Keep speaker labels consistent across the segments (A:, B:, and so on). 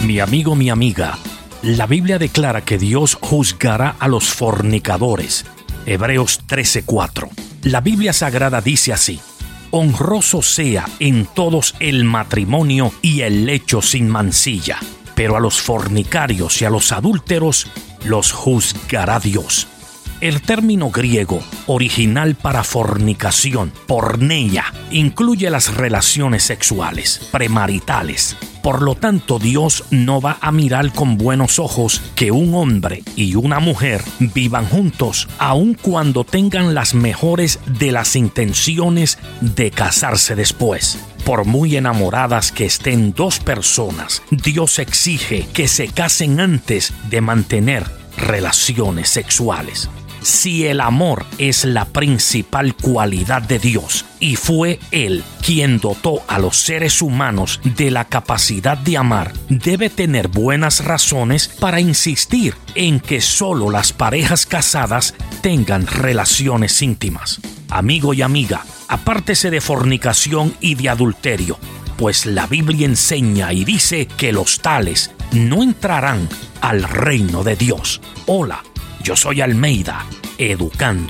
A: Mi amigo, mi amiga, la Biblia declara que Dios juzgará a los fornicadores. Hebreos 13:4. La Biblia Sagrada dice así: honroso sea en todos el matrimonio y el lecho sin mancilla, pero a los fornicarios y a los adúlteros los juzgará Dios. El término griego original para fornicación, porneia, incluye las relaciones sexuales premaritales. Por lo tanto, Dios no va a mirar con buenos ojos que un hombre y una mujer vivan juntos, aun cuando tengan las mejores de las intenciones de casarse después. Por muy enamoradas que estén dos personas, Dios exige que se casen antes de mantener relaciones sexuales. Si el amor es la principal cualidad de Dios y fue Él quien dotó a los seres humanos de la capacidad de amar, debe tener buenas razones para insistir en que solo las parejas casadas tengan relaciones íntimas. Amigo y amiga, apártese de fornicación y de adulterio, pues la Biblia enseña y dice que los tales no entrarán al reino de Dios. Hola, yo soy Almeida, educando.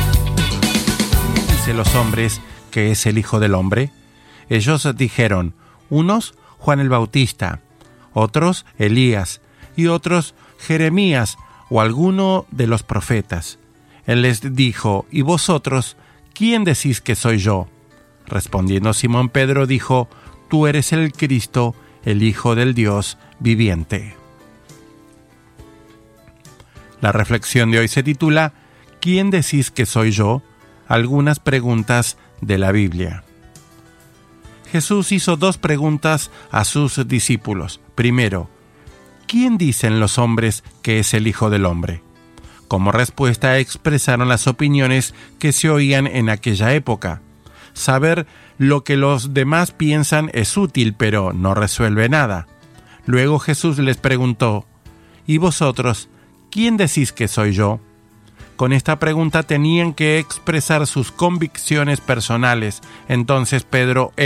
B: Dice los hombres que es el Hijo del Hombre. Ellos dijeron, unos Juan el Bautista, otros Elías y otros Jeremías o alguno de los profetas. Él les dijo, ¿y vosotros quién decís que soy yo? Respondiendo Simón Pedro dijo, tú eres el Cristo, el Hijo del Dios viviente. La reflexión de hoy se titula ¿Quién decís que soy yo? Algunas preguntas de la Biblia. Jesús hizo dos preguntas a sus discípulos. Primero, ¿quién dicen los hombres que es el Hijo del Hombre? Como respuesta expresaron las opiniones que se oían en aquella época. Saber lo que los demás piensan es útil, pero no resuelve nada. Luego Jesús les preguntó, ¿y vosotros quién decís que soy yo? Con esta pregunta tenían que expresar sus convicciones personales. Entonces Pedro